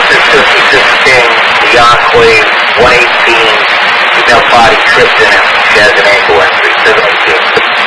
This is 56 King, the Enclave, 118, female body tripped in it. She has an ankle injury, 718.